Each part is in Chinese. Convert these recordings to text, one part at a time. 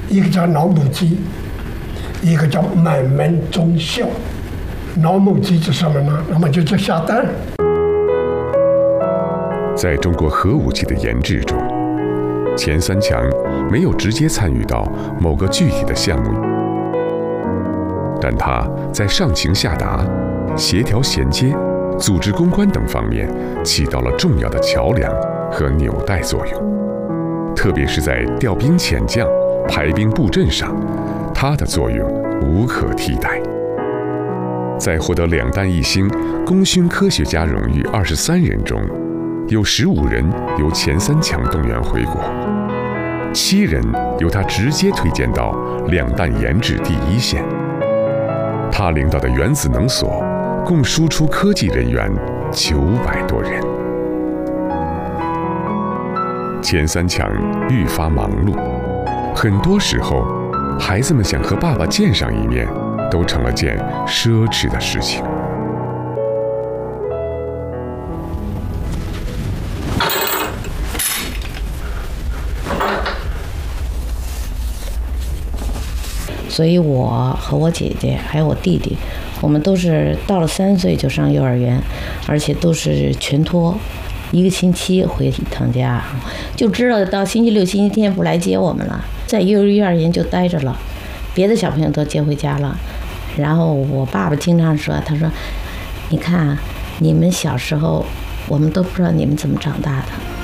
一个叫老母鸡，一个叫满门忠孝。老母鸡是什么呢？那么就叫下蛋。 在中国核武器的研制中，钱三强没有直接参与到某个具体的项目，但他在上情下达、协调衔接、组织公关等方面起到了重要的桥梁和纽带作用。特别是在调兵遣将、排兵布阵上，他的作用无可替代。在获得2弹1星功勋科学家荣誉23人中，有15人由钱三强动员回国，7人由他直接推荐到2弹研制第一线。他领导的原子能所共输出科技人员900多人。钱三强愈发忙碌，很多时候，孩子们想和爸爸见上一面，都成了件奢侈的事情。 所以我和我姐姐还有我弟弟，我们都是到了3岁就上幼儿园，而且都是全托，1个星期回一趟家，就知道到星期六、星期天不来接我们了，在幼儿园就待着了，别的小朋友都接回家了。然后我爸爸经常说，他说：“你看啊，你们小时候，我们都不知道你们怎么长大的。”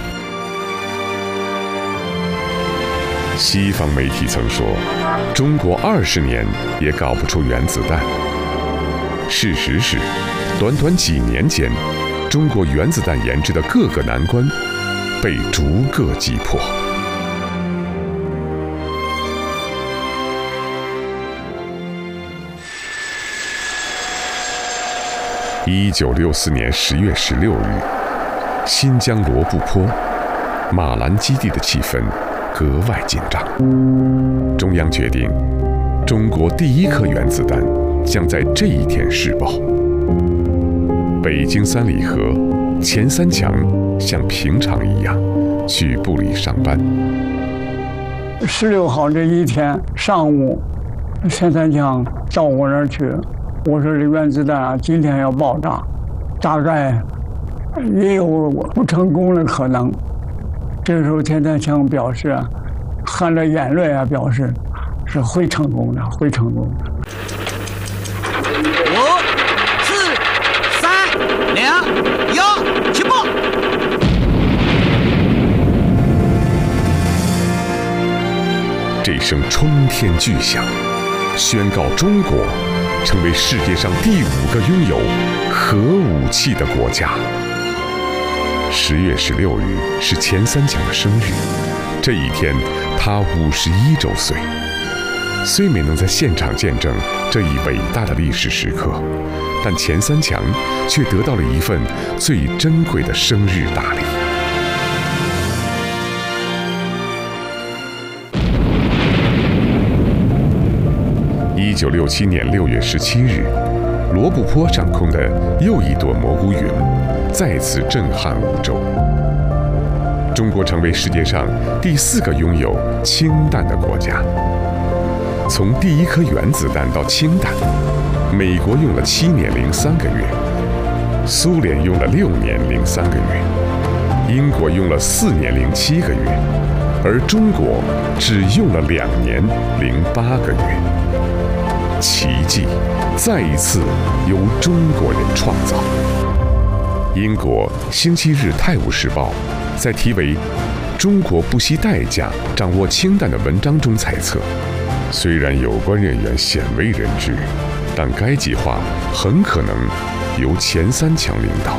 西方媒体曾说，中国20年也搞不出原子弹。事实是，短短几年间，中国原子弹研制的各个难关被逐个击破。1964年10月16日，新疆罗布泊马兰基地的气氛格外紧张。中央决定，中国第1颗原子弹将在这一天试爆。北京三里河，钱三强像平常一样去部里上班。 16号这一天上午，钱三强到我那儿去，我说这原子弹啊，今天要爆炸，大概也有不成功的可能。这时候钱三强表示，含着眼泪啊，表示是会成功的，会成功的。 5、4、3、2、1，起爆！ 这声冲天巨响，宣告中国成为世界上第5个拥有核武器的国家。10月16日是钱三强的生日，这一天他51周岁。虽没能在现场见证这一伟大的历史时刻，但钱三强却得到了一份最珍贵的生日大礼。1967年6月17日，罗布泊上空的又一朵蘑菇云再次震撼5洲。中国成为世界上第4个拥有氢弹的国家。从第1颗原子弹到氢弹，美国用了7年零3个月，苏联用了6年零3个月，英国用了4年零7个月，而中国只用了2年零8个月。奇迹再一次由中国人创造。英国星期日《泰晤士报》在题为《中国不惜代价掌握氢弹》的文章中猜测，虽然有关人员鲜为人知，但该计划很可能由钱三强领导。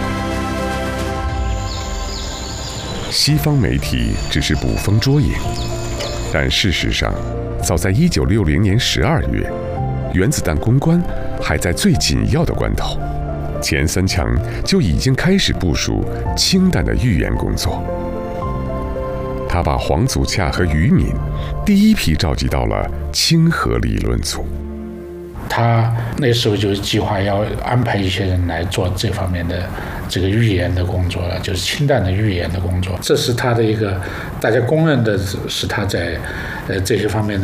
西方媒体只是捕风捉影，但事实上，早在1960年12月，原子弹攻关还在最紧要的关头，钱三强就已经开始部署氢弹的预研工作。他把黄祖洽和于敏第一批召集到了氢核理论组。 他那时候就计划要安排一些人来做这方面的这个预研的工作了，就是氢弹的预研的工作。这是他的一个大家公认的，是他在这些方面